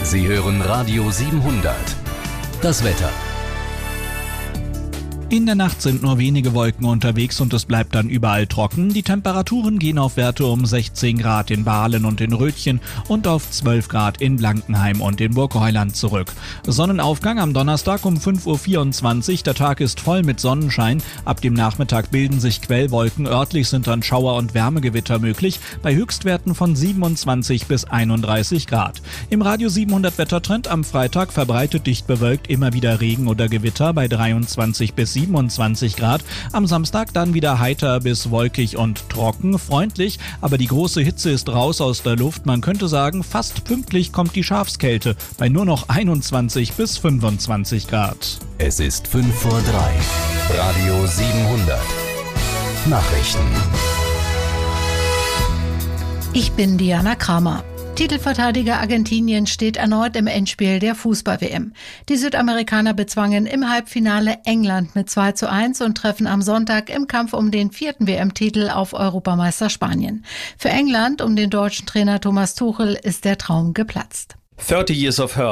Sie hören Radio 700. Das Wetter. In der Nacht sind nur wenige Wolken unterwegs und es bleibt dann überall trocken. Die Temperaturen gehen auf Werte um 16 Grad in Bahlen und in Rötchen und auf 12 Grad in Blankenheim und in Burgheuland zurück. Sonnenaufgang am Donnerstag um 5:24 Uhr. Der Tag ist voll mit Sonnenschein. Ab dem Nachmittag bilden sich Quellwolken. Örtlich sind dann Schauer und Wärmegewitter möglich, bei Höchstwerten von 27 bis 31 Grad. Im Radio 700 Wettertrend am Freitag verbreitet dicht bewölkt, immer wieder Regen oder Gewitter bei 23 bis 27 Grad. Am Samstag dann wieder heiter bis wolkig und trocken, freundlich, aber die große Hitze ist raus aus der Luft. Man könnte sagen, fast pünktlich kommt die Schafskälte bei nur noch 21 bis 25 Grad. Es ist 2:05. Radio 700. Nachrichten. Ich bin Diana Kramer. Titelverteidiger Argentinien steht erneut im Endspiel der Fußball-WM. Die Südamerikaner bezwangen im Halbfinale England mit 2:1 und treffen am Sonntag im Kampf um den 4. WM-Titel auf Europameister Spanien. Für England um den deutschen Trainer Thomas Tuchel ist der Traum geplatzt. 30 years of hurt.